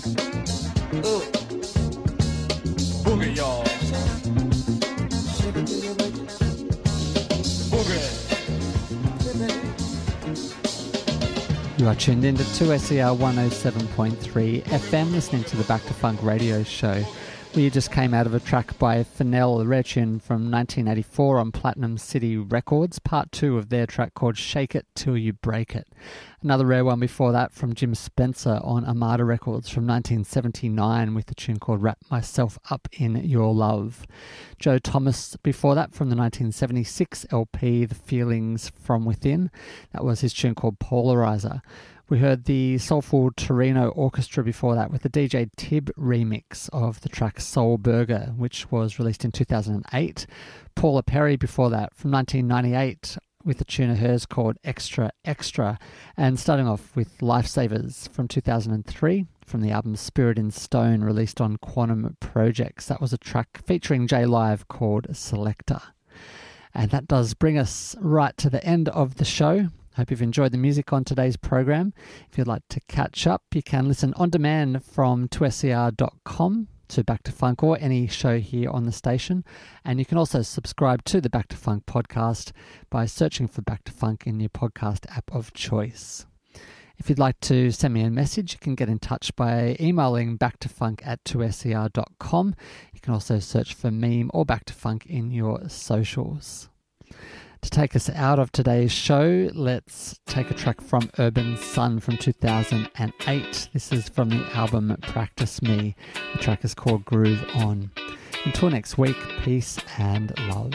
Boogie, y'all. Boogie. You are tuned into 2SER 107.3 FM, listening to the Back to Funk radio show. We just came out of a track by Fennell, a rare tune from 1984 on Platinum City Records, part 2 of their track called Shake It Till You Break It. Another rare one before that from Jim Spencer on Armada Records from 1979 with the tune called Wrap Myself Up in Your Love. Joe Thomas before that from the 1976 LP The Feelings From Within. That was his tune called Polarizer. We heard the Soulful Torino Orchestra before that with the DJ Tibb remix of the track Soul Burger, which was released in 2008. Paula Perry before that from 1998 with a tune of hers called Extra Extra. And starting off with Lifesavers from 2003 from the album Spirit in Stone, released on Quantum Projects. That was a track featuring J Live called Selector. And that does bring us right to the end of the show. Hope you've enjoyed the music on today's program. If you'd like to catch up, you can listen on demand from 2ser.com to Back to Funk or any show here on the station. And you can also subscribe to the Back to Funk podcast by searching for Back to Funk in your podcast app of choice. If you'd like to send me a message, you can get in touch by emailing backtofunk@2ser.com. You can also search for Meme or Back to Funk in your socials. To take us out of today's show, let's take a track from Urban Sun from 2008. This is from the album Practice Me. The track is called Groove On. Until next week, peace and love.